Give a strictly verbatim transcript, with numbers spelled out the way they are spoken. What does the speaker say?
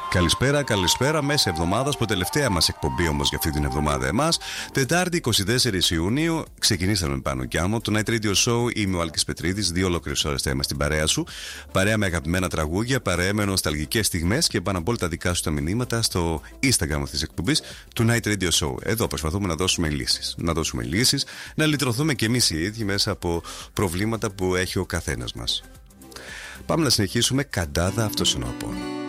Καλησπέρα, καλησπέρα. Μέσα εβδομάδα, που τελευταία μας εκπομπή όμως για αυτή την εβδομάδα εμάς. Τετάρτη είκοσι τέσσερις Ιουνίου, ξεκινήσαμε πάνω κι άμμο. Το Night Radio Show, είμαι ο Άλκης Πετρίδης. Δύο ολόκληρες ώρες θα είμαστε στην παρέα σου. Παρέα με αγαπημένα τραγούδια, παρέα με νοσταλγικές στιγμές και πάνω απ' όλα τα δικά σου τα μηνύματα στο Instagram αυτής της εκπομπής του Night Radio Show. Εδώ προσπαθούμε να δώσουμε λύσεις. Να δώσουμε λύσεις, να λυτρωθούμε κι εμείς οι ίδιοι μέσα από προβλήματα που έχει ο καθένας μας. Πάμε να συνεχίσουμε. Καντάδα, αυτός είναι ο Απόλλων.